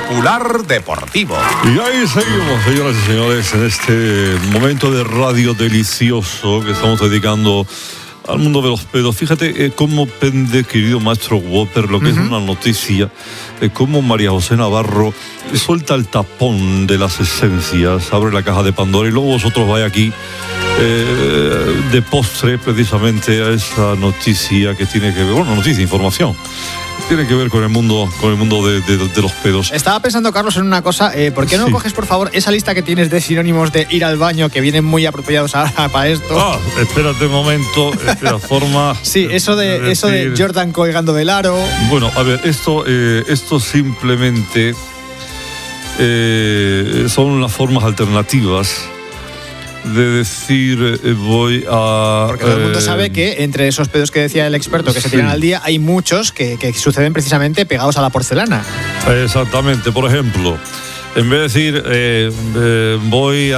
Popular Deportivo. Y ahí seguimos, señoras y señores, en este momento de radio delicioso que estamos dedicando al mundo de los pedos. Fíjate cómo pende, querido maestro Whopper, lo que es una noticia, cómo María José Navarro suelta el tapón de las esencias, abre la caja de Pandora y luego vosotros vais aquí de postre precisamente a esa noticia que tiene que ver, bueno, noticia, información. Tiene que ver con el mundo de los pedos. Estaba pensando, Carlos, en una cosa. ¿Por qué no coges, por favor, esa lista que tienes de sinónimos de ir al baño, que vienen muy apropiados ahora para esto? Espérate un momento. Espera, forma... Sí, eso de Jordan colgando del aro. Bueno, a ver, esto simplemente son las formas alternativas de decir voy a... Porque todo el mundo sabe que entre esos pedos que decía el experto que se tiran al día, hay muchos que suceden precisamente pegados a la porcelana. Exactamente, por ejemplo, en vez de decir voy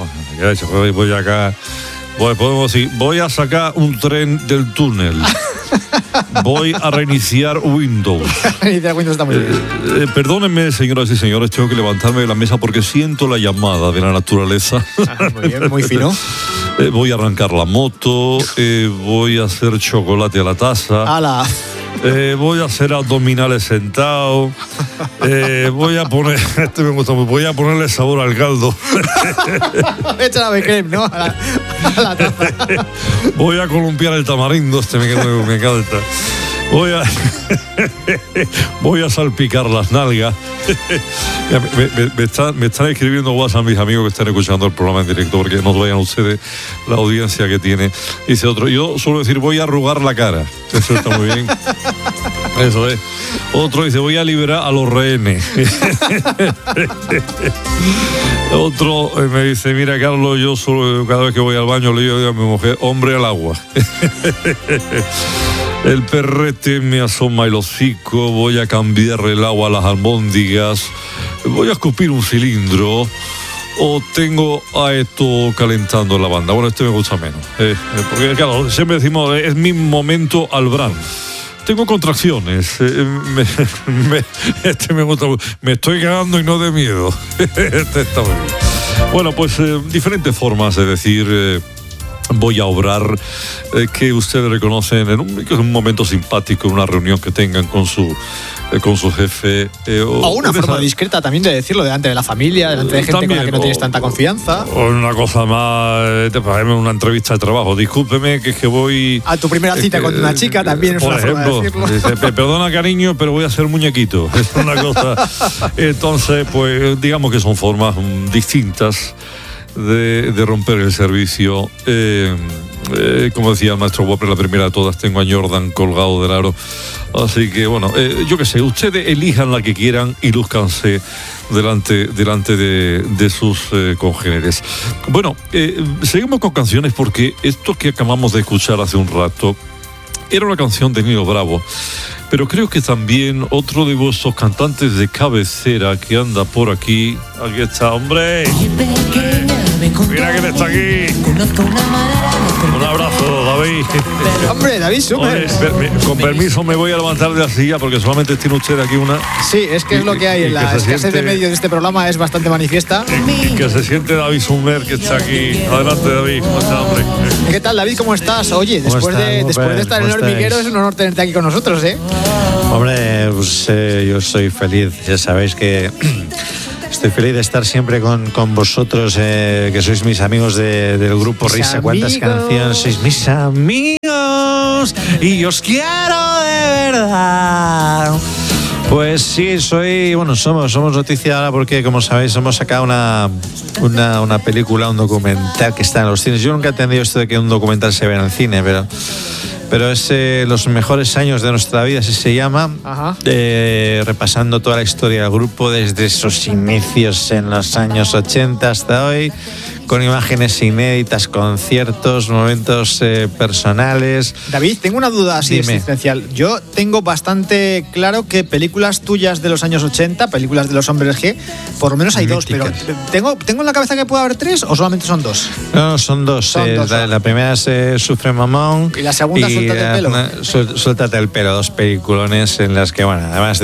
a sacar un tren del túnel. Voy a reiniciar Windows. Reiniciar Windows está muy bien. Perdónenme, señoras y señores, tengo que levantarme de la mesa porque siento la llamada de la naturaleza. Muy bien, muy fino. Voy a arrancar la moto, voy a hacer chocolate a la taza. ¡Hala! Voy a hacer abdominales sentado. Voy a poner... me gusta mucho. Voy a ponerle sabor al caldo. Echa la creme, ¿no? A la taza. Voy a columpiar el tamarindo. Me encanta. Voy a salpicar las nalgas. me están escribiendo WhatsApp mis amigos que están escuchando el programa en directo, porque no vayan ustedes la audiencia que tiene. Dice otro, yo suelo decir voy a arrugar la cara. Eso está muy bien. Eso es. Otro dice voy a liberar a los rehenes. Otro me dice, mira Carlos, yo solo cada vez que voy al baño le digo a mi mujer, hombre al agua. El perrete me asoma el hocico, voy a cambiar el agua a las albóndigas, voy a escupir un cilindro o tengo a esto calentando la banda. Bueno, este me gusta menos, porque claro, siempre decimos, es mi momento Albran. Tengo contracciones, este me gusta, me estoy cagando y no de miedo. Este está muy bien. Bueno, pues diferentes formas de decir... voy a obrar, que ustedes reconocen en un momento simpático, en una reunión que tengan con su jefe. O una forma discreta también de decirlo delante de la familia, delante de gente también, con la que no tienes tanta confianza. O una cosa más, una entrevista de trabajo. Discúlpeme, que es que voy... A tu primera cita con una chica también es una forma de decirlo. Dice, perdona cariño, pero voy a ser muñequito. Es una cosa... Entonces, pues digamos que son formas distintas de romper el servicio. Como decía el maestro Whopper, la primera de todas, tengo a Jordan colgado del aro. Así que bueno, yo qué sé, ustedes elijan la que quieran y lúzcanse delante de sus congéneres. Bueno, seguimos con canciones, porque esto que acabamos de escuchar hace un rato era una canción de Nino Bravo, pero creo que también otro de vuestros cantantes de cabecera que anda por aquí. Aquí está, hombre. Mira quién está aquí. Un abrazo, David. Hombre, David, súper. Con permiso, me voy a levantar de la silla porque solamente tiene usted aquí una. Sí, es que es lo que hay. En la escasez de medios de este programa es bastante manifiesta. Y que se siente David Sumer, que está aquí. Adelante, David. ¿Cómo está, hombre? ¿Qué tal, David? ¿Cómo estás? Oye, después de estar en el hormiguero, es un honor tenerte aquí con nosotros, ¿eh? Hombre, pues yo soy feliz. Ya sabéis que... Estoy feliz de estar siempre con vosotros, que sois mis amigos del grupo Risa. ¿Cuántas canciones? Sois mis amigos y os quiero de verdad. Pues sí, somos noticia ahora porque, como sabéis, hemos sacado una película, un documental que está en los cines. Yo nunca he entendido esto de que un documental se vea en el cine, pero es los mejores años de nuestra vida, así se llama. Repasando toda la historia del grupo desde sus inicios en los años 80 hasta hoy, con imágenes inéditas, conciertos, momentos personales. David, tengo una duda así existencial. Yo tengo bastante claro que películas tuyas de los años 80, películas de los hombres G, por lo menos hay dos, pero ¿tengo en la cabeza que puede haber tres o solamente son dos? No, son dos. La primera es Sufre Mamón. Y la segunda, Suéltate el pelo. Suéltate el pelo, dos peliculones en las que, bueno, además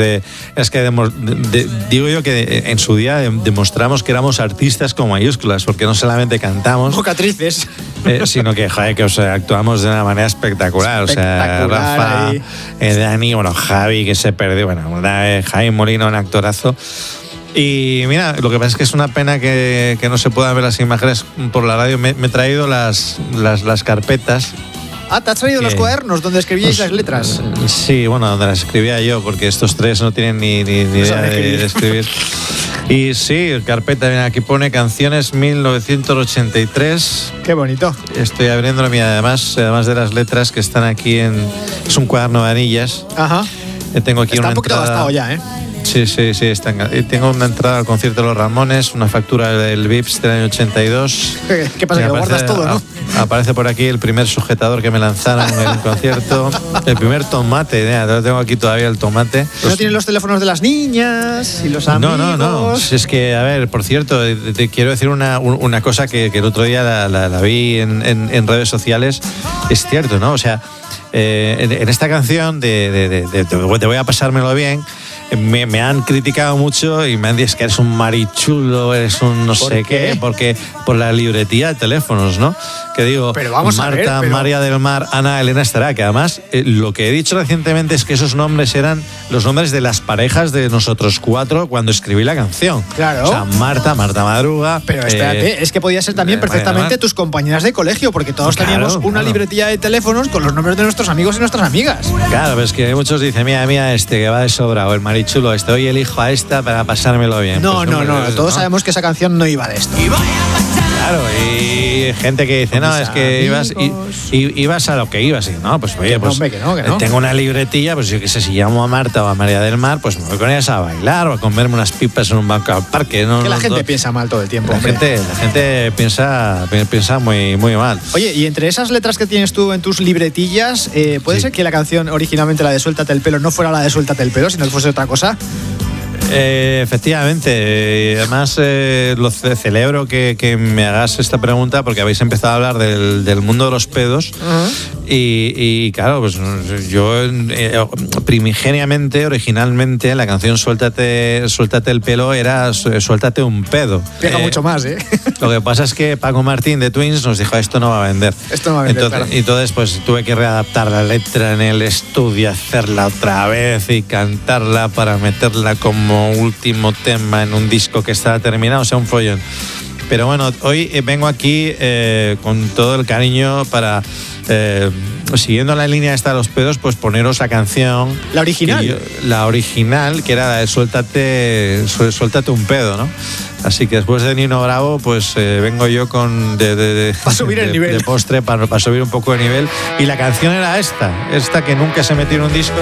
digo yo que en su día demostramos que éramos artistas con mayúsculas, porque no solamente cantamos, bocatrices, sino que, actuamos de una manera espectacular. O sea, Rafa, Dani, Javi, que se perdió, Javi Molino, un actorazo. Y mira, lo que pasa es que es una pena que no se puedan ver las imágenes por la radio. Me he traído las carpetas. Ah, ¿te has traído los cuadernos donde escribíais las letras? Sí, bueno, donde las escribía yo, porque estos tres no tienen ni idea de escribir. Y sí, carpeta, aquí pone canciones 1983. Qué bonito. Estoy abriéndolo, mira, además de las letras que están aquí es un cuaderno de anillas. Ajá. Tengo aquí está una un poquito entrada. gastado ya, ¿eh? Sí, tengo una entrada al concierto de los Ramones, una factura del Vips del año 82. ¿Qué pasa? Que lo guardas todo, ¿no? Aparece por aquí el primer sujetador que me lanzaron en el concierto. El primer tomate, tengo aquí todavía el tomate. ¿No tienen los teléfonos de las niñas y los amigos? No. Es que, a ver, por cierto, te quiero decir una cosa que el otro día la vi en redes sociales. Es cierto, ¿no? O sea, en esta canción de Te voy a pasármelo bien, me han criticado mucho y me han dicho que eres un marichulo, eres un no sé qué, porque por la libretía de teléfonos, ¿no? Que digo, pero vamos Marta, a ver, María del Mar, Ana, Elena estará, que además lo que he dicho recientemente es que esos nombres eran los nombres de las parejas de nosotros cuatro cuando escribí la canción. Claro. O sea, Marta Madruga. Pero espérate, es que podía ser también perfectamente tus compañeras de colegio, porque todos teníamos una libretilla de teléfonos con los nombres de nuestros amigos y nuestras amigas. Claro, pero es que muchos dicen, mira, que va de sobra, o el marichulo hoy elijo a esta para pasármelo bien. No, todos sabemos que esa canción no iba de esto. Claro, y gente que dice, no, es que ibas a lo que ibas. Y no, pues oye, pues que no. Tengo una libretilla, pues yo qué sé, si llamo a Marta o a María del Mar, pues me voy con ellas a bailar o a comerme unas pipas en un banco al parque. Que la gente piensa mal todo el tiempo. La gente piensa muy, muy mal. Oye, y entre esas letras que tienes tú en tus libretillas, ¿puede ser que la canción originalmente, la de Suéltate el pelo, no fuera la de Suéltate el pelo, sino que fuese otra cosa? Efectivamente, además lo celebro que me hagas esta pregunta porque habéis empezado a hablar del mundo de los pedos. Y claro, pues yo primigeniamente, originalmente, la canción Suéltate el pelo era Suéltate un pedo. Pega mucho más, ¿eh? Lo que pasa es que Paco Martín de Twins nos dijo, esto no va a vender. Entonces pues tuve que readaptar la letra en el estudio, hacerla otra vez y cantarla para meterla como último tema en un disco que estaba terminado, o sea, un follón. Pero bueno, hoy vengo aquí con todo el cariño para, siguiendo la línea esta de los pedos, pues poneros la canción. ¿La original? La original, que era la de Suéltate un pedo, ¿no? Así que después de Nino Bravo, pues vengo yo con para subir el nivel. De postre, para subir un poco de nivel. Y la canción era esta que nunca se metió en un disco.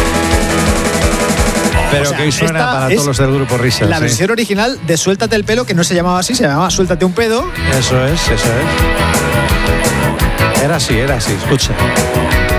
Pero que hoy suena para todos los del grupo Risas. La versión original de Suéltate el pelo, que no se llamaba así, se llamaba Suéltate un pedo. Eso es. Era así, escucha.